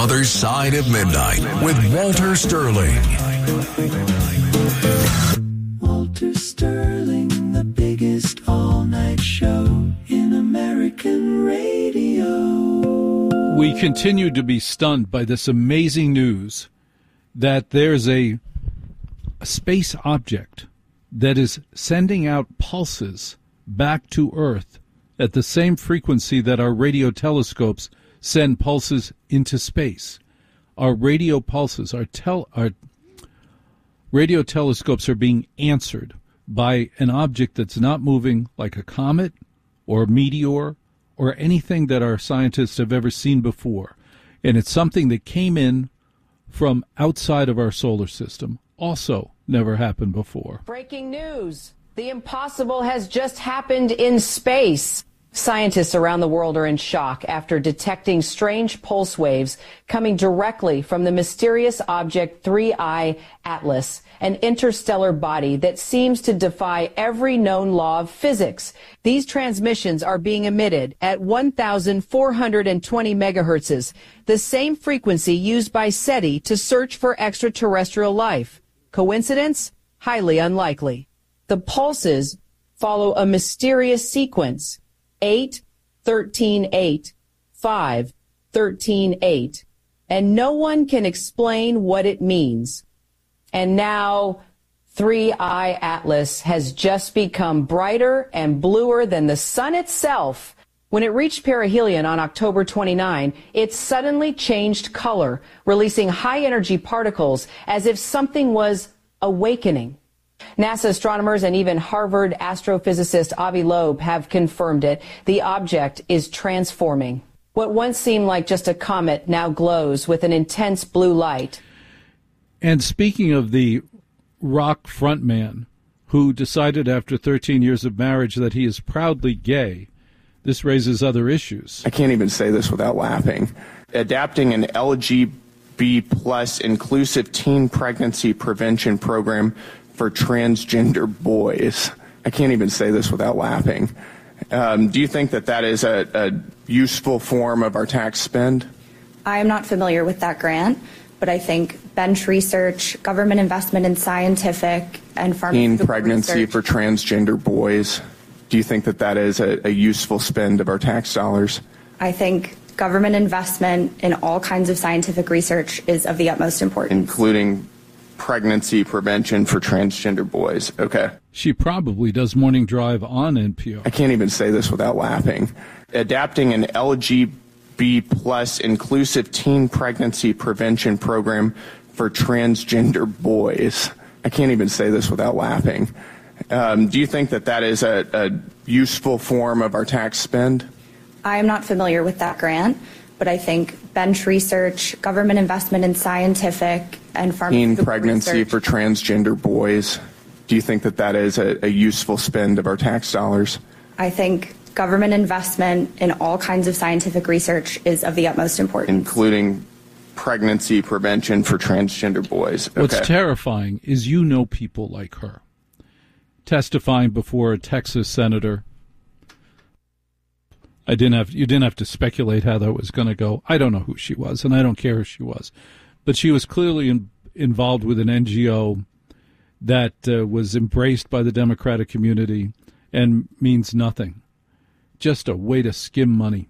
Other Side of Midnight with Walter Sterling. Walter Sterling, the biggest all-night show in American radio. We continue to be stunned by this amazing news that there's a space object that is sending out pulses back to Earth at the same frequency that our radio telescopes send pulses into space. Our radio pulses, our radio telescopes are being answered by an object that's not moving like a comet or a meteor or anything that our scientists have ever seen before. And it's something that came in from outside of our solar system. Also never happened before. Breaking news. The impossible has just happened in space. Scientists around the world are in shock after detecting strange pulse waves coming directly from the mysterious object 3I Atlas, an interstellar body that seems to defy every known law of physics. These transmissions are being emitted at 1,420 megahertzes, the same frequency used by SETI to search for extraterrestrial life. Coincidence? Highly unlikely. The pulses follow a mysterious sequence. 8, 13, 8, 5, 13, 8. And no one can explain what it means. And now 3I Atlas has just become brighter and bluer than the sun itself. When it reached perihelion on October 29, it suddenly changed color, releasing high-energy particles as if something was awakening. NASA astronomers and even Harvard astrophysicist Avi Loeb have confirmed it. The object is transforming. What once seemed like just a comet now glows with an intense blue light. And speaking of the rock frontman who decided after 13 years of marriage that he is proudly gay, this raises other issues. I can't even say this without laughing. Adapting an LGB plus inclusive teen pregnancy prevention program for transgender boys. I can't even say this without laughing. Do you think that that is a useful form of our tax spend? I am not familiar with that grant, but I think bench research, government investment in scientific and pharmaceutical teen pregnancy research for transgender boys. Do you think that that is a useful spend of our tax dollars? I think government investment in all kinds of scientific research is of the utmost importance. Including pregnancy prevention for transgender boys. Okay. She probably does Morning Drive on NPR. I can't even say this without laughing. Adapting an LGB plus inclusive teen pregnancy prevention program for transgender boys. I can't even say this without laughing. Do you think that that is a useful form of our tax spend? I am not familiar with that grant, but I think bench research, government investment in scientific and pharmaceutical teen pregnancy research for transgender boys. Do you think that that is a useful spend of our tax dollars? I think government investment in all kinds of scientific research is of the utmost importance. Including pregnancy prevention for transgender boys. Okay. What's terrifying is people like her testifying before a Texas senator. You didn't have to speculate how that was going to go. I don't know who she was, and I don't care who she was. But she was clearly involved with an NGO that was embraced by the Democratic community and means nothing. Just a way to skim money.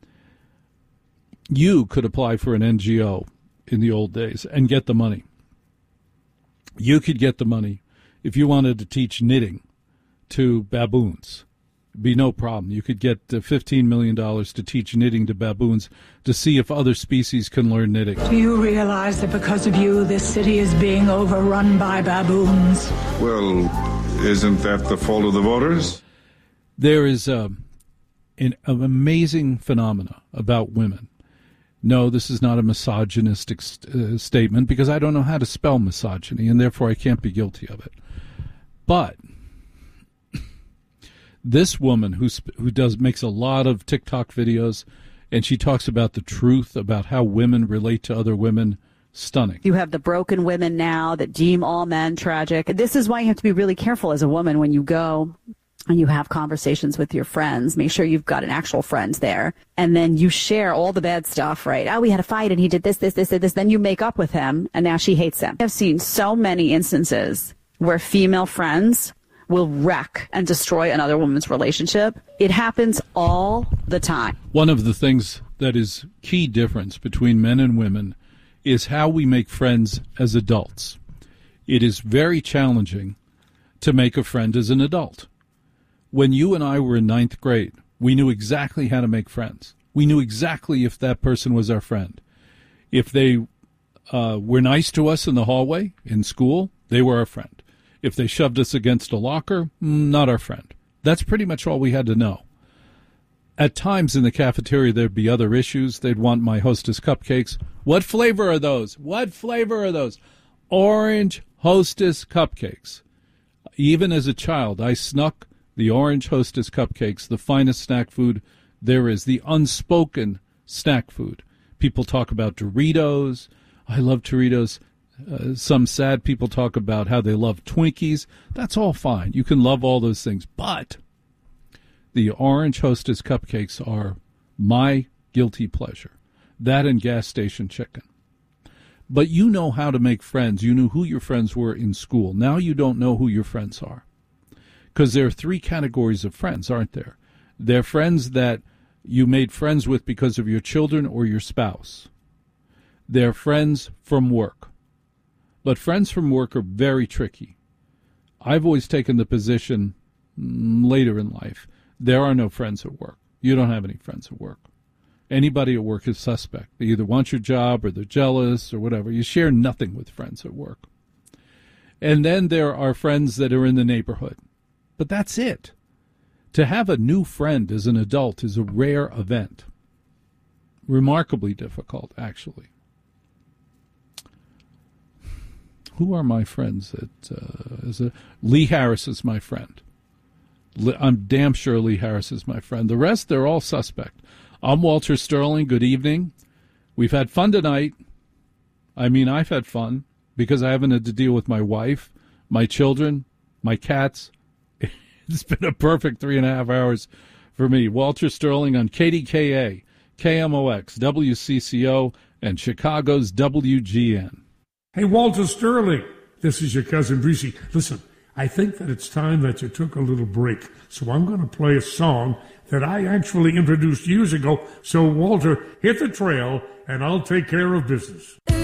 You could apply for an NGO in the old days and get the money. You could get the money if you wanted to teach knitting to baboons. Be no problem. You could get $15 million to teach knitting to baboons to see if other species can learn knitting. Do you realize that because of you, this city is being overrun by baboons? Well, isn't that the fault of the voters? There is an amazing phenomena about women. No, this is not a misogynistic statement because I don't know how to spell misogyny, and therefore I can't be guilty of it. But this woman who makes a lot of TikTok videos, and she talks about the truth about how women relate to other women. Stunning. You have the broken women now that deem all men tragic. This is why you have to be really careful as a woman when you go and you have conversations with your friends. Make sure you've got an actual friend there. And then you share all the bad stuff, right? Oh, we had a fight and he did this. Then you make up with him and now she hates him. I've seen so many instances where female friends will wreck and destroy another woman's relationship. It happens all the time. One of the things that is key difference between men and women is how we make friends as adults. It is very challenging to make a friend as an adult. When you and I were in 9th grade, we knew exactly how to make friends. We knew exactly if that person was our friend. If they were nice to us in the hallway, in school, they were our friend. If they shoved us against a locker, not our friend. That's pretty much all we had to know. At times in the cafeteria, there'd be other issues. They'd want my Hostess cupcakes. What flavor are those? What flavor are those? Orange Hostess cupcakes. Even as a child, I snuck the Orange Hostess cupcakes, the finest snack food there is, the unspoken snack food. People talk about Doritos. I love Doritos. Some sad people talk about how they love Twinkies. That's all fine. You can love all those things. But the Orange Hostess cupcakes are my guilty pleasure. That and gas station chicken. But you know how to make friends. You knew who your friends were in school. Now you don't know who your friends are. Because there are 3 categories of friends, aren't there? There are friends that you made friends with because of your children or your spouse. They're friends from work. But friends from work are very tricky. I've always taken the position later in life, there are no friends at work. You don't have any friends at work. Anybody at work is suspect. They either want your job or they're jealous or whatever. You share nothing with friends at work. And then there are friends that are in the neighborhood. But that's it. To have a new friend as an adult is a rare event. Remarkably difficult, actually. Who are my friends? Lee Harris is my friend. I'm damn sure Lee Harris is my friend. The rest, they're all suspect. I'm Walter Sterling. Good evening. We've had fun tonight. I mean, I've had fun because I haven't had to deal with my wife, my children, my cats. It's been a perfect 3.5 hours for me. Walter Sterling on KDKA, KMOX, WCCO, and Chicago's WGN. Hey, Walter Sterling, this is your cousin Breezy. Listen, I think that it's time that you took a little break, so I'm going to play a song that I actually introduced years ago. So, Walter, hit the trail, and I'll take care of business.